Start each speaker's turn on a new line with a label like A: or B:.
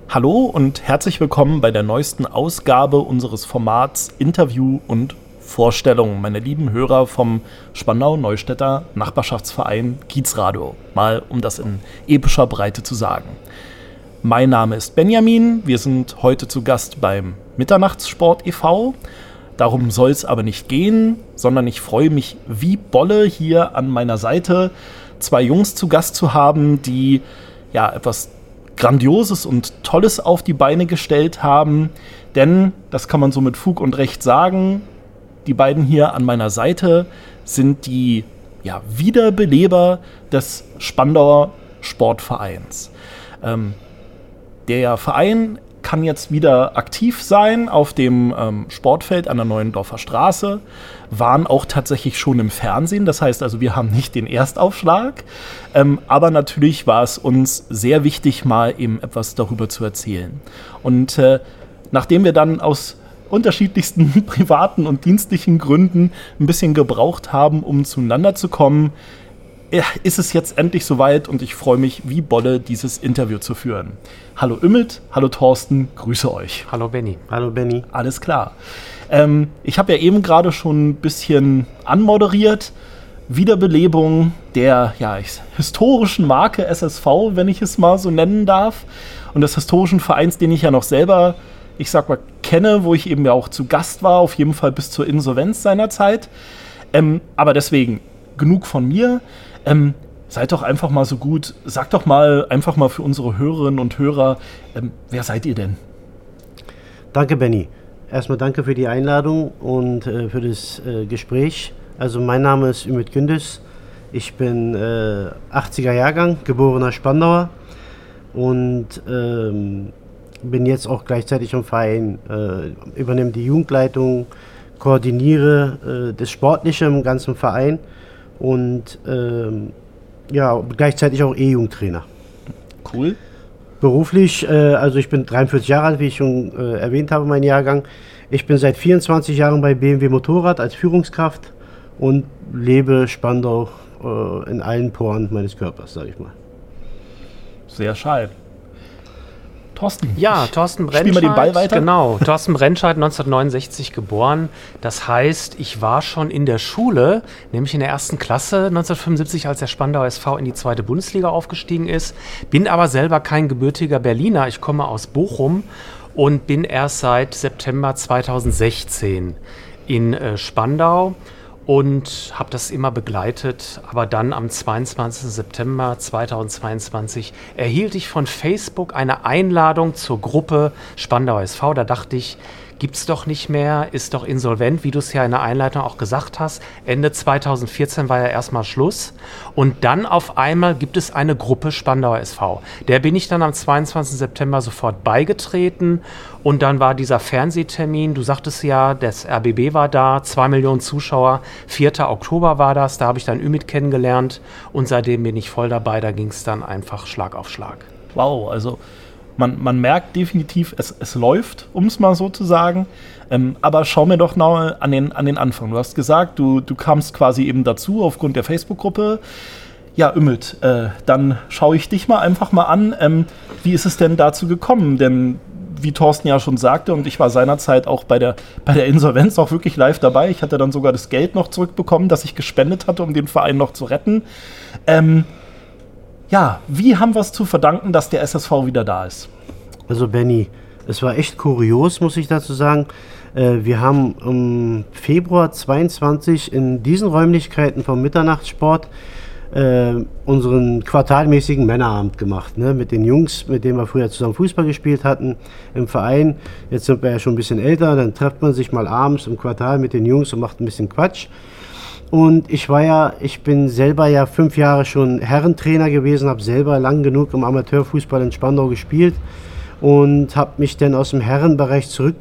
A: Hallo und herzlich willkommen bei der neuesten Ausgabe unseres Formats Interview und Vorstellung, meine lieben Hörer vom Spandau-Neustädter Nachbarschaftsverein Kiezradio. Mal, um das in epischer Breite zu sagen. Mein Name ist Benjamin, wir sind heute zu Gast beim Mitternachtssport e.V., darum soll es aber nicht gehen, sondern ich freue mich wie Bolle, hier an meiner Seite zwei Jungs zu Gast zu haben, die ja etwas Grandioses und Tolles auf die Beine gestellt haben. Denn, das kann man so mit Fug und Recht sagen, die beiden hier an meiner Seite sind die Wiederbeleber des Spandauer Sportvereins. Der Verein kann jetzt wieder aktiv sein auf dem Sportfeld an der Neuendorfer Straße, waren auch tatsächlich schon im Fernsehen, das heißt also, wir haben nicht den Erstaufschlag, aber natürlich war es uns sehr wichtig, mal eben etwas darüber zu erzählen. Und nachdem wir dann aus unterschiedlichsten privaten und dienstlichen Gründen ein bisschen gebraucht haben, um zueinander zu kommen, ist es jetzt endlich soweit und ich freue mich wie Bolle, dieses Interview zu führen. Hallo Ümmelt, hallo Thorsten, grüße euch.
B: Hallo Benni.
C: Hallo Benni.
A: Alles klar. Ich habe ja eben gerade schon ein bisschen anmoderiert. Wiederbelebung der historischen Marke SSV, wenn ich es mal so nennen darf. Und des historischen Vereins, den ich ja noch selber, ich sag mal, kenne, wo ich eben ja auch zu Gast war, auf jeden Fall bis zur Insolvenz seinerzeit. Aber deswegen, genug von mir. Seid doch einfach mal so gut, sagt doch mal einfach mal für unsere Hörerinnen und Hörer, wer seid ihr denn?
C: Danke, Benni. Erstmal danke für die Einladung und für das Gespräch. Also mein Name ist Ümit Gündüz. Ich bin 80er Jahrgang, geborener Spandauer und bin jetzt auch gleichzeitig im Verein, übernehme die Jugendleitung, koordiniere das Sportliche im ganzen Verein. Und gleichzeitig auch E-Jugendtrainer.
A: Cool.
C: Beruflich, also ich bin 43 Jahre alt, wie ich schon erwähnt habe, mein Jahrgang. Ich bin seit 24 Jahren bei BMW Motorrad als Führungskraft und lebe Spandau in allen Poren meines Körpers, sage ich mal.
A: Sehr schön. Thorsten.
B: Ja, Thorsten Brentscheid.
A: Spiel mal den Ball weiter.
B: Genau, Thorsten Brentscheid, 1969 geboren. Das heißt, ich war schon in der Schule, nämlich in der ersten Klasse 1975, als der Spandauer SV in die zweite Bundesliga aufgestiegen ist. Bin aber selber kein gebürtiger Berliner. Ich komme aus Bochum und bin erst seit September 2016 in Spandau. Und habe das immer begleitet, aber dann am 22. September 2022 erhielt ich von Facebook eine Einladung zur Gruppe Spandauer SV. Da dachte ich, gibt's doch nicht mehr, ist doch insolvent, wie du es ja in der Einleitung auch gesagt hast. Ende 2014 war ja erstmal Schluss. Und dann auf einmal gibt es eine Gruppe Spandauer SV. Der bin ich dann am 22. September sofort beigetreten. Und dann war dieser Fernsehtermin, du sagtest ja, das RBB war da, 2 Millionen Zuschauer, 4. Oktober war das, da habe ich dann Ümit kennengelernt und seitdem bin ich voll dabei, da ging es dann einfach Schlag auf Schlag.
A: Wow, also man merkt definitiv, es läuft, um es mal so zu sagen, aber schau mir doch noch an den Anfang. Du hast gesagt, du kamst quasi eben dazu aufgrund der Facebook-Gruppe. Ja, Ümmelt, dann schaue ich dich mal einfach mal an. Wie ist es denn dazu gekommen? Denn wie Thorsten ja schon sagte, und ich war seinerzeit auch bei der Insolvenz auch wirklich live dabei. Ich hatte dann sogar das Geld noch zurückbekommen, das ich gespendet hatte, um den Verein noch zu retten. Wie haben wir es zu verdanken, dass der SSV wieder da ist?
C: Also Benni, es war echt kurios, muss ich dazu sagen. Wir haben im Februar 22 in diesen Räumlichkeiten vom Mitternachtssport unseren quartalmäßigen Männerabend gemacht, ne? Mit den Jungs, mit denen wir früher zusammen Fußball gespielt hatten im Verein. Jetzt sind wir ja schon ein bisschen älter, dann trifft man sich mal abends im Quartal mit den Jungs und macht ein bisschen Quatsch. Und ich bin selber ja 5 Jahre schon Herrentrainer gewesen, habe selber lang genug im Amateurfußball in Spandau gespielt und habe mich dann aus dem Herrenbereich